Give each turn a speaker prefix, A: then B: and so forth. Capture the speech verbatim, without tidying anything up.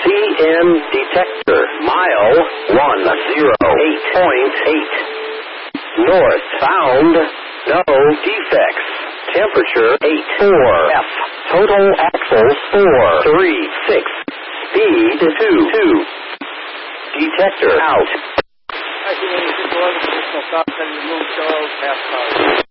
A: C N detector. Mile one oh eight point eight. North found. No defects. Temperature eight four. F. Total axles four three six. Speed two two. Detector out.
B: I can only go on to the top and remove the half